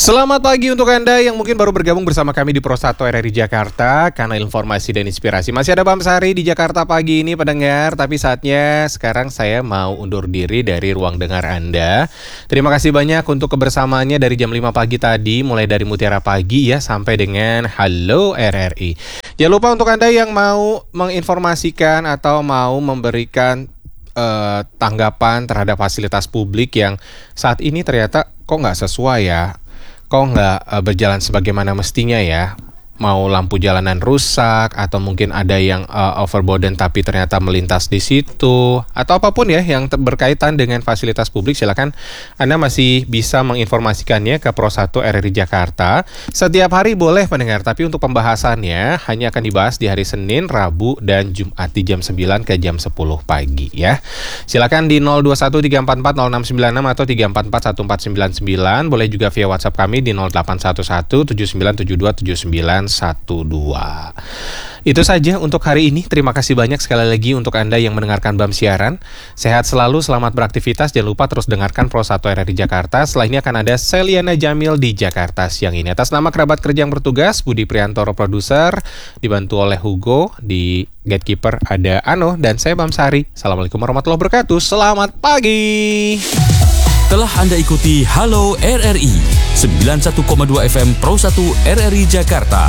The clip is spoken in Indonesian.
Selamat pagi untuk Anda yang mungkin baru bergabung bersama kami di Pro 1 RRI Jakarta, kanal informasi dan inspirasi. Masih ada Bang Sari di Jakarta pagi ini pendengar, tapi saatnya sekarang saya mau undur diri dari ruang dengar Anda. Terima kasih banyak untuk kebersamaannya dari jam 5 pagi tadi, mulai dari Mutiara Pagi ya sampai dengan Halo RRI. Jangan lupa untuk Anda yang mau menginformasikan atau mau memberikan tanggapan terhadap fasilitas publik yang saat ini ternyata kok nggak sesuai ya. Kok nggak berjalan sebagaimana mestinya ya? Mau lampu jalanan rusak atau mungkin ada yang overburden tapi ternyata melintas di situ atau apapun ya yang berkaitan dengan fasilitas publik, silakan Anda masih bisa menginformasikannya ke Pro 1 RRI Jakarta. Setiap hari boleh pendengar, tapi untuk pembahasannya hanya akan dibahas di hari Senin, Rabu, dan Jumat di jam 9 ke jam 10 pagi ya. Silakan di 0213440696 atau 3441499. Boleh juga via WhatsApp kami di 081179727912. Itu saja untuk hari ini. Terima kasih banyak sekali lagi untuk Anda yang mendengarkan BAM Siaran. Sehat selalu, selamat beraktivitas. Jangan lupa terus dengarkan Pro 1 RRI Jakarta. Setelah ini akan ada Seliana Jamil di Jakarta siang ini. Atas nama kerabat kerja yang bertugas, Budi Priantoro produser, dibantu oleh Hugo, di gatekeeper ada Ano, dan saya Bam Sari. Assalamualaikum warahmatullahi wabarakatuh. Selamat pagi. Telah Anda ikuti Halo RRI 91,2 FM Pro 1 RRI Jakarta.